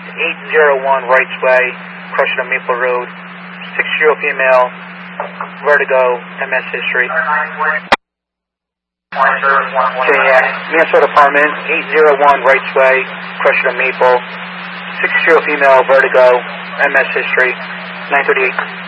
801 Rights Way, crushed on Maple Road. 6-year-old female, vertigo, MS history. Okay, yeah, Minnesota apartment, 801 Rights Way, crushed on Maple. 6-year-old female, vertigo, MS history, 938.